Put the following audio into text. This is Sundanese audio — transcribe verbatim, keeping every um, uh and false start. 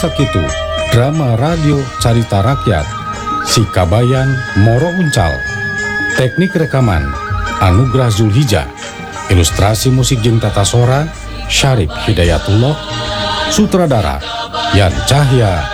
sakitu drama radio carita rakyat Sikabayan Moro Uncal. Teknik rekaman Anugrah Zulhijjah. Ilustrasi musik jeung tata sora Syarif Hidayatullah. Sutradara Yan Cahya